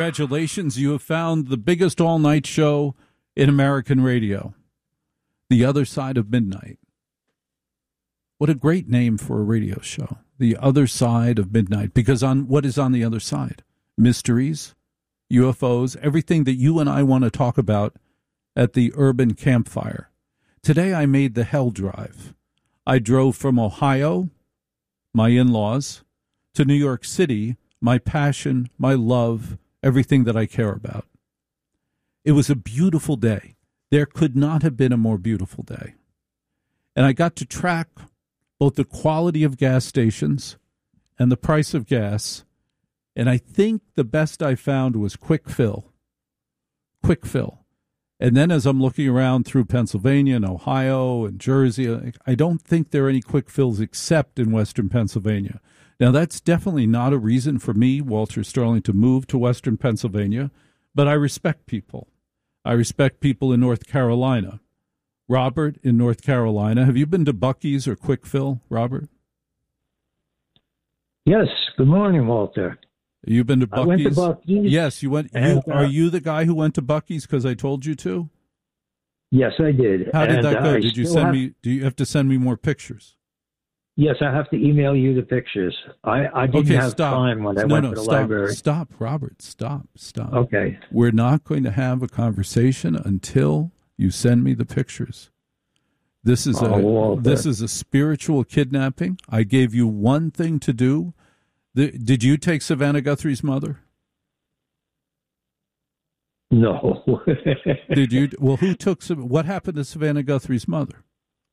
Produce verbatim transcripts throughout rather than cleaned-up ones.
Congratulations, you have found the biggest all-night show in American radio, The Other Side of Midnight. What a great name for a radio show, The Other Side of Midnight, because on what is on the other side? Mysteries, U F Os, everything that you and I want to talk about at the Urban Campfire. Today I made the hell drive. I drove from Ohio, my in-laws, to New York City, my passion, my love, everything that I care about. It was a beautiful day. There could not have been a more beautiful day. And I got to track both the quality of gas stations and the price of gas. And I think the best I found was Quick Fill. Quick Fill. And then as I'm looking around through Pennsylvania and Ohio and Jersey, I don't think there are any Quick Fills except in Western Pennsylvania. Now, that's definitely not a reason for me, Walter Sterling, to move to Western Pennsylvania, but I respect people. I respect people in North Carolina. Robert in North Carolina. Have you been to Buc-ee's or Quick Fill, Robert? Yes. Good morning, Walter. You've been to Buc-ee's? I went to Buc-ee's. Yes, you went. And, you, uh, are you the guy who went to Buc-ee's because I told you to? Yes, I did. How did and, that go? uh, did you still send have, me? Do you have to send me more pictures? Yes, I have to email you the pictures. I, I didn't okay, have stop. time when I no, went no, to the stop, library. Stop, Robert. Stop, stop. Okay. We're not going to have a conversation until you send me the pictures. This is Oh, a Walter. this is a spiritual kidnapping. I gave you one thing to do. The, did you take Savannah Guthrie's mother? No. Did you? Well, who took? What happened to Savannah Guthrie's mother?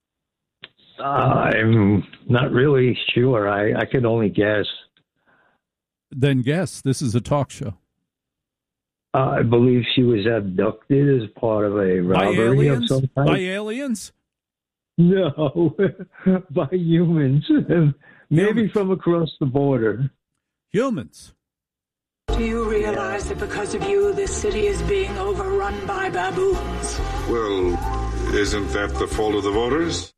I'm not really sure. I, I could only guess. Then guess. This is a talk show. Uh, I believe she was abducted as part of a By robbery of aliens? some type. By aliens? No, by humans. Maybe Humans. from across the border. Humans. Do you realize that because of you, this city is being overrun by baboons? Well, isn't that the fault of the voters?